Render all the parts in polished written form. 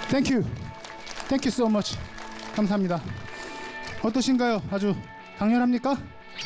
Thank you. Thank you so much. 감사합니다. 어떠신가요? 아주 강렬합니까?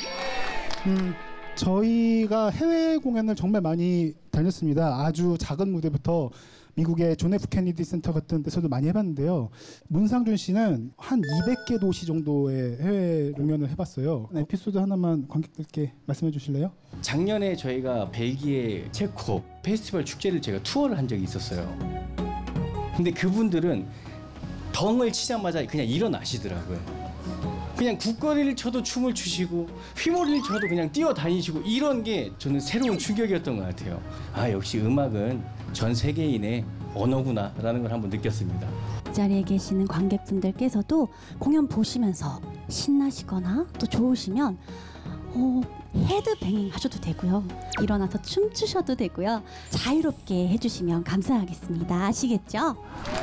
저희가 해외 공연을 정말 많이 다녔습니다. 아주 작은 무대부터 미국의 존 F 케네디 센터 같은 데서도 많이 해봤는데요. 문상준 씨는 한 200개 도시 정도의 해외 공연을 해봤어요. 에피소드 하나만 관객들께 말씀해 주실래요? 작년에 저희가 벨기에 체코 페스티벌 축제를 제가 투어를 한 적이 있었어요. 근데 그분들은 덩을 치자마자 그냥 일어나시더라고요. 그냥 국거리를 쳐도 춤을 추시고 휘몰이를 쳐도 그냥 뛰어다니시고 이런 게 저는 새로운 충격이었던 것 같아요. 아, 역시 음악은 전 세계인의 언어구나 라는 걸 한번 느꼈습니다. 이 자리에 계시는 관객분들께서도 공연 보시면서 신나시거나 또 좋으시면 헤드뱅잉 하셔도 되고요. 일어나서 춤추셔도 되고요. 자유롭게 해주시면 감사하겠습니다. 아시겠죠?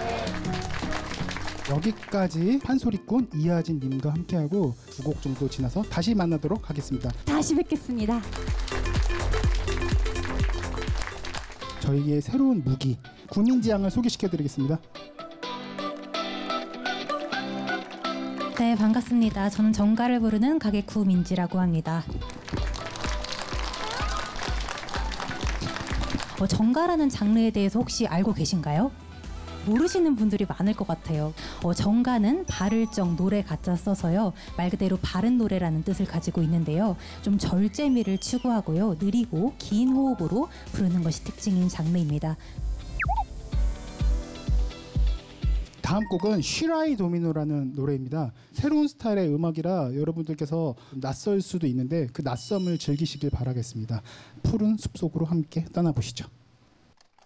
여기까지 판소리꾼 이하진 님과 함께하고 2곡 정도 지나서 다시 만나도록 하겠습니다. 다시 뵙겠습니다. 저희의 새로운 무기 구민지향을 소개시켜드리겠습니다. 네, 반갑습니다. 저는 정가를 부르는 가게 구민지라고 합니다. 정가라는 장르에 대해서 혹시 알고 계신가요? 모르시는 분들이 많을 것 같아요. 정가는 바를 정 노래 가짜 써서요. 말 그대로 바른 노래라는 뜻을 가지고 있는데요. 좀 절제미를 추구하고요. 느리고 긴 호흡으로 부르는 것이 특징인 장르입니다. 다음 곡은 쉬라이 도미노라는 노래입니다. 새로운 스타일의 음악이라 여러분들께서 낯설 수도 있는데 그 낯섦을 즐기시길 바라겠습니다. 푸른 숲속으로 함께 떠나보시죠.